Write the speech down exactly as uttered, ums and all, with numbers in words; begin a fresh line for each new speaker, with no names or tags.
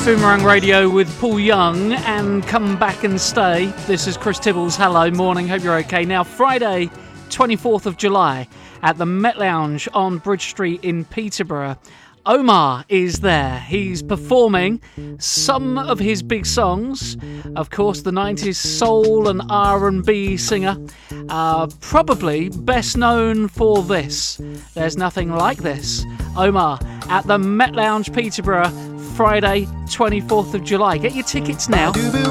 Boomerang Radio with Paul Young and Come Back and Stay. This is Chris Tibbles. Hello, morning. Hope you're okay. Now, Friday, twenty-fourth of July at the Met Lounge on Bridge Street in Peterborough. Omar is there. He's performing some of his big songs. Of course, the nineties soul and R and B singer. Uh, probably best known for this. There's Nothing Like This. Omar at the Met Lounge, Peterborough, Friday, twenty-fourth of July. Get your tickets now.